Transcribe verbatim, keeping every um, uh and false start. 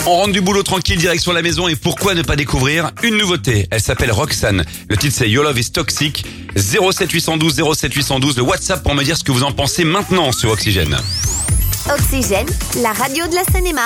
On rentre du boulot tranquille, direction la maison et pourquoi ne pas découvrir une nouveauté. Elle s'appelle Roxane. Le titre c'est Your Love is Toxic. zéro sept huit un deux zéro sept huit un deux, le WhatsApp pour me dire ce que vous en pensez maintenant sur Oxygène. Oxygène, la radio de la Seine-et-Marne.